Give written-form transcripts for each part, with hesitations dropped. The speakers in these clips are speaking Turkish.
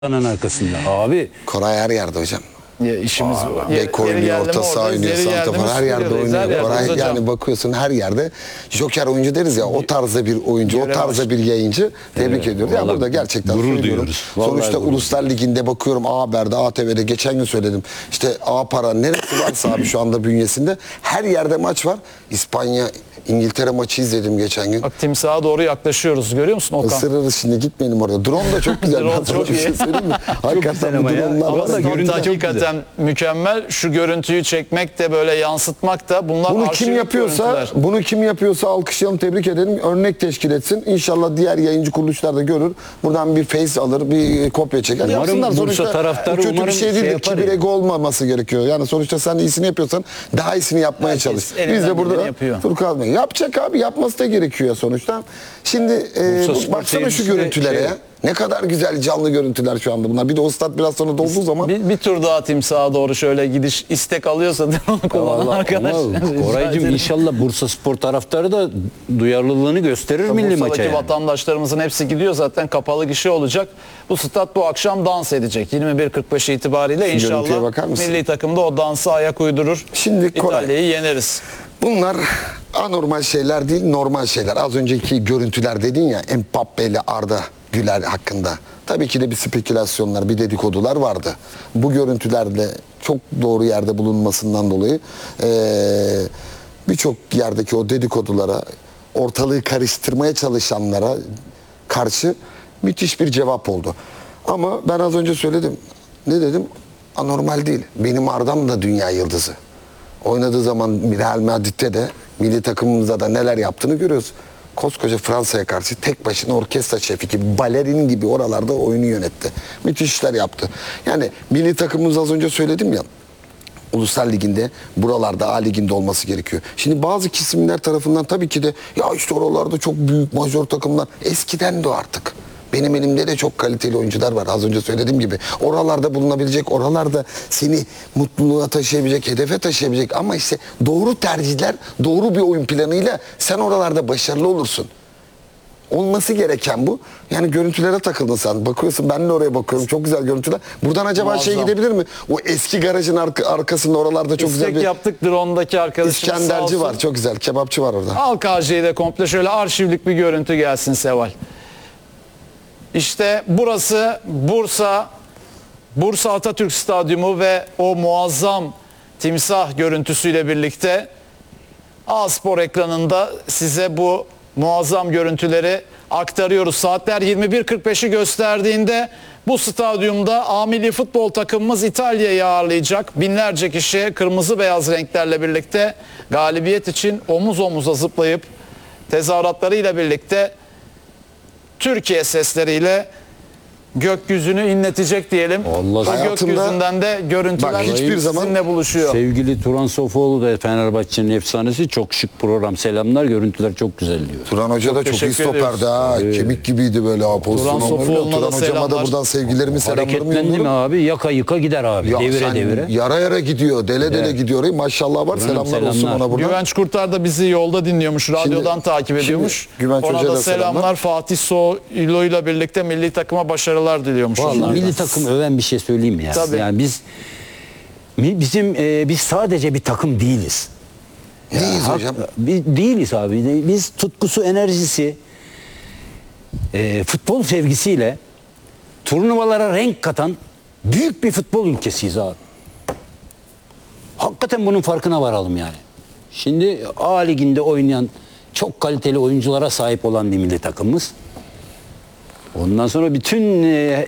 arkasında abi. Koray her yerde hocam. Ya işimiz Bek oynuyor, orta saha oynuyor, santrafor her yerde oynuyor. Koray yani bakıyorsun her yerde joker oyuncu deriz ya, o tarzda bir oyuncu, o tarzda bir yayıncı. Tebrik ediyoruz. Ya burada gerçekten gurur duyuyoruz. Sonuçta Uluslar Ligi'nde bakıyorum, A Haber'de, ATV'de geçen gün söyledim. İşte A Para neresi varsa abi şu anda bünyesinde her yerde maç var. İspanya, İngiltere maçı izledim geçen gün. Bak timsaha doğru yaklaşıyoruz, görüyor musun Okan? Isırırız şimdi, gitmeyelim orada. Drone da çok güzel. Drone çok bir şey iyi. söyleyeyim mi? Hakikaten bu drone'lar var. Görüntü Hakikaten mükemmel. Şu görüntüyü çekmek de böyle yansıtmak da bunlar Bunu kim yapıyorsa, alkışlayalım, tebrik edelim. Örnek teşkil etsin. İnşallah diğer yayıncı kuruluşlar da görür. Buradan bir face alır, bir kopya çeker. Umarım Yapsınlar. Bursa taraftarı bu kötü bir şey değildir. yapar Kibir ya. ego olmaması gerekiyor. Yani sonuçta sen iyisini yapıyorsan daha iyisini yapmaya Herkes çalış. elinden Biz de burada geleni yapıyor. Furkan Bey yapacak abi, yapması da gerekiyor sonuçta. Şimdi Spor baksana şu seyircisi görüntülere şey- ya. Ne kadar güzel canlı görüntüler şu anda bunlar. Bir de o stat biraz sonra dolduğu zaman. Bir tur daha timsaha doğru şöyle gidiş istek alıyorsa drone kullanan arkadaş. Koraycığım inşallah Bursa Spor taraftarı da duyarlılığını gösterir milli maça. Bursa'daki Yani. vatandaşlarımızın hepsi gidiyor zaten, kapalı gişe olacak. Bu stat bu akşam dans edecek. 21.45 itibariyle görüntüye inşallah bakar mısın? milli takımda o dansa ayak uydurur. Şimdi Koray, İtalya'yı yeneriz. bunlar anormal şeyler değil, normal şeyler. Az önceki görüntüler dedin ya, Mbappe ile Arda Güler hakkında. Tabii ki de bir spekülasyonlar, bir dedikodular vardı. Bu görüntülerle çok doğru yerde bulunmasından dolayı birçok yerdeki o dedikodulara, ortalığı karıştırmaya çalışanlara karşı müthiş bir cevap oldu. Ama ben az önce söyledim. Ne dedim? Anormal değil. Benim Arda'm da dünya yıldızı. Oynadığı zaman Real Madrid'de de milli takımımızda da neler yaptığını görüyoruz. Koskoca Fransa'ya karşı tek başına orkestra şefi gibi, balerin gibi oralarda oyunu yönetti. Müthiş işler yaptı. Yani milli takımımız, az önce söyledim ya, Uluslar Ligi'nde, buralarda A Ligi'nde olması gerekiyor. Şimdi bazı kesimler tarafından tabii ki de ya işte oralarda çok büyük majör takımlar, eskiden de o artık. Benim elimde de çok kaliteli oyuncular var. Az önce söylediğim gibi. Oralarda bulunabilecek, oralarda seni mutluluğa taşıyabilecek, hedefe taşıyabilecek. Ama işte doğru tercihler, doğru bir oyun planıyla sen oralarda başarılı olursun. Olması gereken bu. Yani görüntülere takıldın sen. Bakıyorsun, ben de oraya bakıyorum. Çok güzel görüntüler. Buradan acaba Muazzam. gidebilir mi? O eski garajın arkasında oralarda çok güzel İstek bir yaptık, drone'daki arkadaşımız sağ İskenderci olsun. var. Çok güzel. Kebapçı var orada. Al KJ'yi de komple, şöyle arşivlik bir görüntü gelsin Seval. İşte burası Bursa Atatürk Stadyumu ve o muazzam timsah görüntüsüyle birlikte A-Spor ekranında size bu muazzam görüntüleri aktarıyoruz. Saatler 21.45'i gösterdiğinde bu stadyumda A Milli Futbol takımımız İtalya'yı ağırlayacak. Binlerce kişi kırmızı beyaz renklerle birlikte galibiyet için omuz omuza zıplayıp tezahüratlarıyla birlikte Türkiye sesleriyle gökyüzünü inletecek diyelim. Allah Bu hayatımda- gökyüzünden de görüntüler Bak, hiçbir zaman- sizinle buluşuyor. Sevgili Turan Sofuoğlu da Fenerbahçe'nin efsanesi, çok şık program. Selamlar, görüntüler çok güzel diyor. Turan Hoca da çok iyi teşekkür ediyoruz. stoperdi ha. Kemik gibiydi böyle ha. Turan Sofuoğlu'na da Turan Hocama da selamlar. buradan sevgilerimi, selamlarımı Hareketlendi mi yolluyorum. abi? Yaka yıka gider abi. Ya devire sen devire. Yara yara gidiyor, dele gidiyor. Maşallah var. Turan'ım, Selamlar olsun selamlar. ona buradan. Güvenç Kurtar da bizi yolda dinliyormuş, radyodan takip ediyormuş. Güvenç Ona Hoca'ya da da selamlar. selamlar. Fatih Soylu'yla birlikte milli takıma başarılar diliyormuş. Vallahi Onlar da. milli takım öven bir şey söyleyeyim mi ya? Tabii. Yani biz sadece bir takım değiliz. Neyiz hocam? Değiliz abi. Biz tutkusu, enerjisi, futbol sevgisiyle turnuvalara renk katan büyük bir futbol ülkesiyiz abi. Hakikaten bunun farkına varalım yani. Şimdi A Ligi'nde oynayan çok kaliteli oyunculara sahip olan bir milli takımımız. Ondan sonra bütün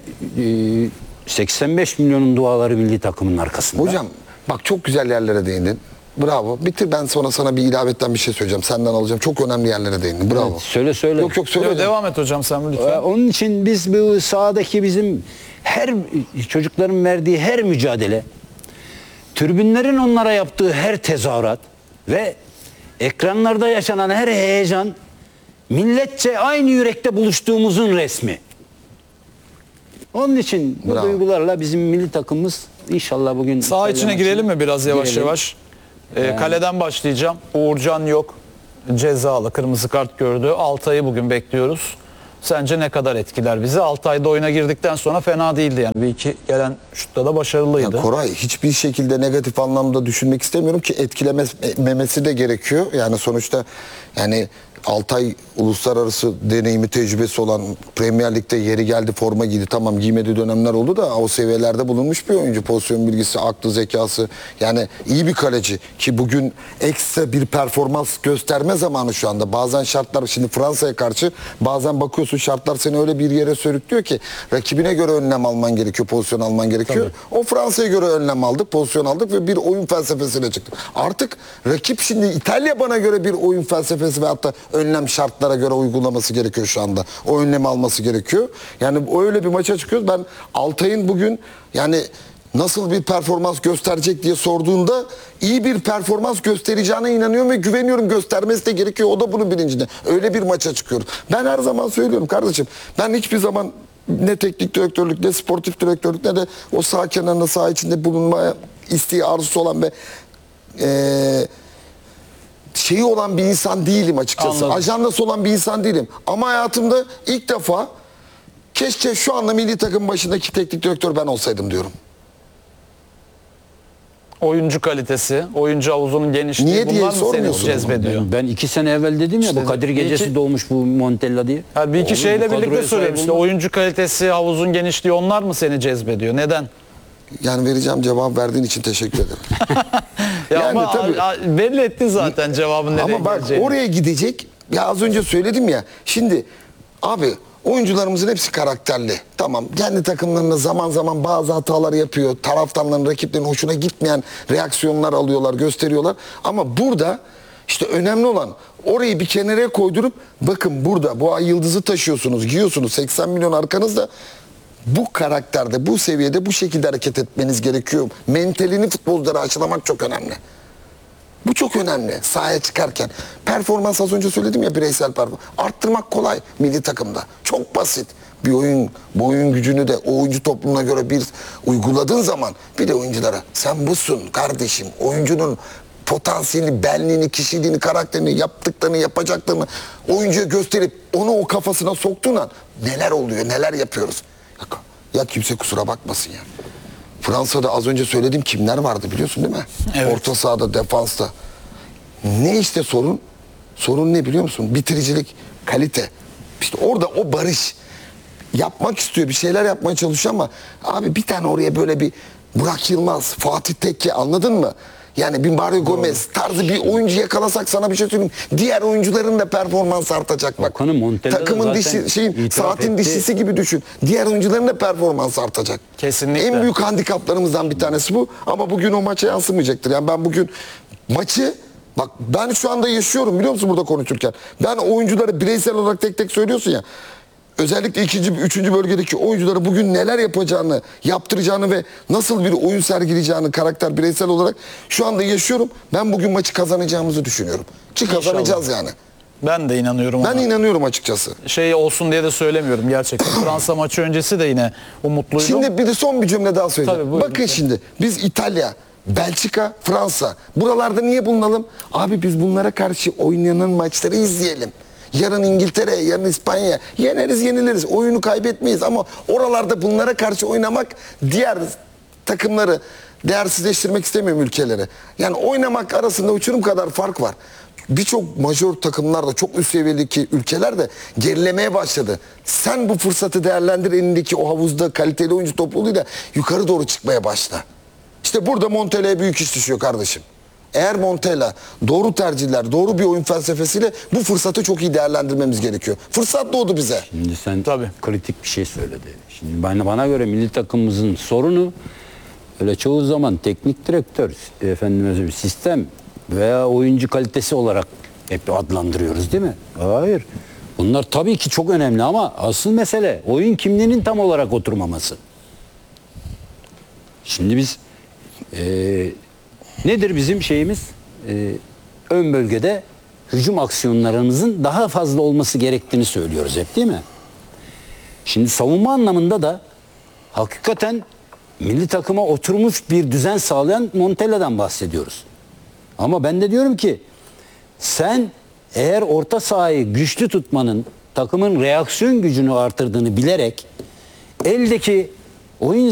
85 milyonun duaları milli takımın arkasında. Hocam bak, çok güzel yerlere değindin. Bravo. Bitir, ben sonra sana bir ilavetten bir şey söyleyeceğim. Senden alacağım. Çok önemli yerlere değindin. Bravo. Evet, söyle. Yok söyle. hocam. Devam et hocam sen lütfen. Onun için biz bu sahadaki bizim her çocukların verdiği her mücadele, tribünlerin onlara yaptığı her tezahürat ve ekranlarda yaşanan her heyecan, milletçe aynı yürekte buluştuğumuzun resmi. Onun için bu Bravo. duygularla bizim milli takımımız inşallah bugün... Saha içine girelim mi biraz yavaş Girelim. yavaş? Kaleden başlayacağım. Uğurcan yok. Cezalı, kırmızı kart gördü. Altay'ı bugün bekliyoruz. sence ne kadar etkiler bizi? Altay'da oyuna girdikten sonra fena değildi yani. Bir iki gelen şutta da başarılıydı. Ya Koray, hiçbir şekilde negatif anlamda düşünmek istemiyorum ki etkilememesi de gerekiyor. Yani sonuçta yani Altay uluslararası deneyimi, tecrübesi olan, Premier Lig'de yeri geldi forma giydi. Tamam, giymediği dönemler oldu da o seviyelerde bulunmuş bir oyuncu. Pozisyon bilgisi, aklı, zekası, yani iyi bir kaleci ki bugün ekstra bir performans gösterme zamanı şu anda. Bazen şartlar, şimdi Fransa'ya karşı bazen bakıyorsun şartlar seni öyle bir yere sürüklüyor ki rakibine göre önlem alman gerekiyor, pozisyon alman gerekiyor. Tabii. O Fransa'ya göre önlem aldık, pozisyon aldık ve bir oyun felsefesiyle çıktık. Artık rakip, şimdi İtalya bana göre bir oyun felsefesi ve hatta önlem şartlara göre uygulaması gerekiyor şu anda. O önlemi alması gerekiyor. Yani öyle bir maça çıkıyoruz. Ben Altay'ın bugün yani nasıl bir performans gösterecek diye sorduğunda iyi bir performans göstereceğine inanıyorum ve güveniyorum, göstermesi de gerekiyor. O da bunun bilincinde. Öyle bir maça çıkıyoruz. Ben her zaman söylüyorum kardeşim. Ben hiçbir zaman ne teknik direktörlük, ne sportif direktörlük, ne de o saha kenarında, saha içinde bulunmaya isteği, arzusu olan ve şeyi olan bir insan değilim açıkçası. Anladım. Ajandası olan bir insan değilim. Ama hayatımda ilk defa keşke şu anda milli takım başındaki teknik direktör ben olsaydım diyorum. Oyuncu kalitesi, oyuncu havuzunun genişliği, Niye diye bunlar mı seni sormuyorsun cezbediyor? Ben 2 sene evvel dedim ya, İşte bu Kadir bir Gecesi iki- doğmuş bu Montella diye. Yani bir iki Oğlum, şeyle bu birlikte kadroya söyleyeyim sahip işte. olmak- Oyuncu kalitesi, havuzun genişliği, onlar mı seni cezbediyor? Neden? Yani vereceğim cevap verdiğin için teşekkür ederim. Ya Yani ama tabii. belli ettin zaten cevabın nereye Ama bak geleceğini. oraya gidecek. Ya az önce söyledim ya. Şimdi abi oyuncularımızın hepsi karakterli. Tamam, kendi takımlarında zaman zaman bazı hatalar yapıyor. Taraftarların, rakiplerin hoşuna gitmeyen reaksiyonlar alıyorlar, gösteriyorlar. Ama burada işte önemli olan orayı bir kenara koydurup bakın burada bu ay yıldızı taşıyorsunuz, giyiyorsunuz, 80 milyon arkanızda. Bu karakterde, bu seviyede bu şekilde hareket etmeniz gerekiyor. Mentalini futbolculara aşılamak çok önemli. Bu çok önemli sahaya çıkarken. Performans, az önce söyledim ya, bireysel performans. Arttırmak kolay milli takımda. Çok basit. Bir oyun, bu oyun gücünü de o oyuncu toplumuna göre bir uyguladığın zaman bir de oyunculara sen busun kardeşim. Oyuncunun potansiyelini, benliğini, kişiliğini, karakterini, yaptıklarını, yapacaklarını oyuncuya gösterip onu o kafasına soktuğun an neler oluyor, neler yapıyoruz. Ya kimse kusura bakmasın ya. Fransa'da az önce söylediğim kimler vardı biliyorsun değil mi? Evet. Orta sahada, defansta. Ne işte sorun? Sorun ne biliyor musun? Bitiricilik, kalite. İşte orada o barış. Yapmak istiyor, bir şeyler yapmaya çalışıyor ama abi bir tane oraya böyle bir Burak Yılmaz, Fatih Tekke, anladın mı? Yani bir Mario Gomez tarzı bir oyuncu yakalasak sana bir şey söyleyeyim. Diğer oyuncuların da performans artacak bak. Okan'ın Montella'da Takımın zaten itiraf saatin etti. dişisi gibi düşün. Diğer oyuncuların da performans artacak. Kesinlikle. En büyük handikaplarımızdan bir tanesi bu. Ama bugün o maça yansımayacaktır. Yani ben bugün maçı, bak ben şu anda yaşıyorum biliyor musun burada konuşurken. Ben oyuncuları bireysel olarak tek tek söylüyorsun ya. Özellikle ikinci, üçüncü bölgedeki oyunculara bugün neler yapacağını, yaptıracağını ve nasıl bir oyun sergileyeceğini karakter, bireysel olarak şu anda yaşıyorum. Ben bugün maçı kazanacağımızı düşünüyorum. Ki kazanacağız yani. Ben de inanıyorum Ben ona. inanıyorum açıkçası. Şey olsun diye de söylemiyorum gerçekten. Fransa maçı öncesi de yine umutluydum. Şimdi bir de son bir cümle daha söyleyeceğim. Tabii, buyurun. Bakın şimdi biz İtalya, Belçika, Fransa. Buralarda niye bulunalım? Abi biz bunlara karşı oynanan maçları izleyelim. Yarın İngiltere, yarın İspanya. Yeneriz, yeniliriz. Oyunu kaybetmeyiz ama oralarda bunlara karşı oynamak diğer takımları değersizleştirmek istemiyorum ülkeleri. Yani oynamak arasında uçurum kadar fark var. Birçok majör takımlarda, çok üst seviyedeki ülkeler de gerilemeye başladı. Sen bu fırsatı değerlendir, elindeki o havuzda kaliteli oyuncu topluluğuyla yukarı doğru çıkmaya başla. İşte burada Montella'ya büyük iş düşüyor kardeşim. Eğer Montella doğru tercihler, doğru bir oyun felsefesiyle bu fırsatı çok iyi değerlendirmemiz gerekiyor. Fırsat doğdu bize. Şimdi sen Tabii. kritik bir şey söyledi. Şimdi bana göre milli takımımızın sorunu öyle çoğu zaman teknik direktör, efendime söyleyeyim, sistem veya oyuncu kalitesi olarak hep adlandırıyoruz değil mi? Hayır. Bunlar tabii ki çok önemli ama asıl mesele oyun kimliğinin tam olarak oturmaması. Şimdi biz nedir bizim şeyimiz? Ön bölgede hücum aksiyonlarımızın daha fazla olması gerektiğini söylüyoruz hep değil mi? Şimdi savunma anlamında da hakikaten milli takıma oturmuş bir düzen sağlayan Montella'dan bahsediyoruz. Ama ben de diyorum ki sen eğer orta sahayı güçlü tutmanın takımın reaksiyon gücünü artırdığını bilerek eldeki oyun